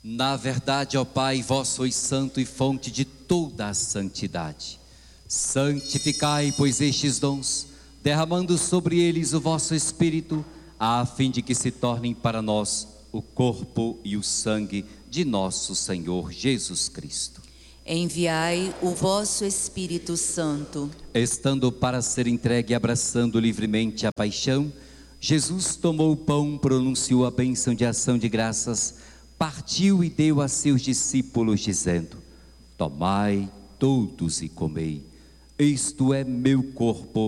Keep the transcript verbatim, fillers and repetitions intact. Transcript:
Na verdade, ó Pai, vós sois santo e fonte de toda a santidade. Santificai, pois, estes dons, derramando sobre eles o vosso Espírito, a fim de que se tornem para nós o corpo e o sangue de nosso Senhor Jesus Cristo. Enviai o vosso Espírito Santo. Estando para ser entregue e abraçando livremente a paixão, Jesus tomou o pão, pronunciou a bênção de ação de graças, partiu e deu a seus discípulos, dizendo: tomai todos e comei, isto é meu corpo